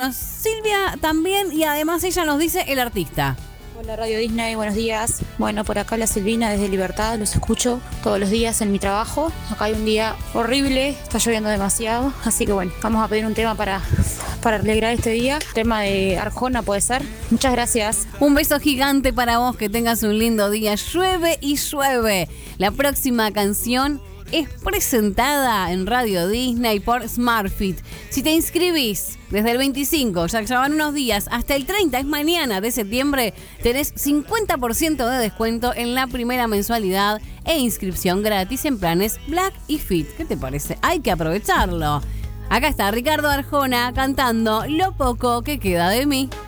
Silvia también, y además ella nos dice el artista. Hola Radio Disney, buenos días. Bueno, por acá la Silvina desde Libertad, los escucho todos los días en mi trabajo. Acá hay un día horrible, está lloviendo demasiado, así que bueno, vamos a pedir un tema para alegrar este día. Tema de Arjona puede ser. Muchas gracias. Un beso gigante para vos, que tengas un lindo día. Llueve y llueve. La próxima canción es presentada en Radio Disney por SmartFit. Si te inscribís desde el 25, ya van unos días, hasta el 30, es mañana de septiembre, tenés 50% de descuento en la primera mensualidad e inscripción gratis en planes Black y Fit. ¿Qué te parece? Hay que aprovecharlo. Acá está Ricardo Arjona cantando Lo poco que queda de mí.